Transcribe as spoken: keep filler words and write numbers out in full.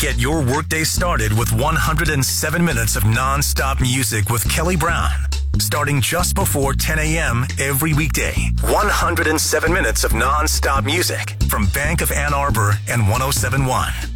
Get your workday started with one hundred seven minutes of non-stop music with Kelly Brown. Starting just before ten a.m. every weekday. one hundred seven minutes of non-stop music from Bank of Ann Arbor and one oh seven point one.